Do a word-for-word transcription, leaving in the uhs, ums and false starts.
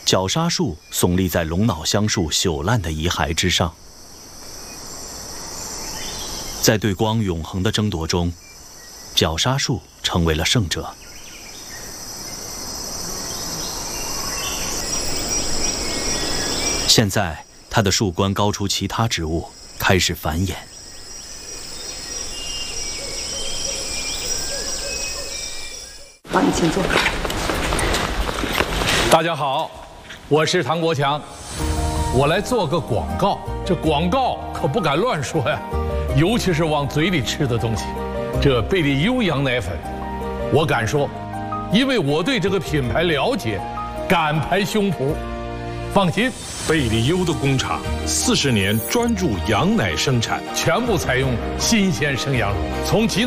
角鲨树耸立在龙脑香树朽烂的遗骸之上。在对光永恒的争夺中，角鲨树成为了胜者。现在，它的树冠高出其他植物，开始繁衍。 好，你请坐。 大家好，我是唐国强，我来做个广告。这广告可不敢乱说呀，尤其是往嘴里吃的东西。这贝利优羊奶粉，我敢说，因为我对这个品牌了解，敢拍胸脯。放心， 贝利优的工厂四十年专注羊奶生产， 全部采用新鲜生羊乳，从极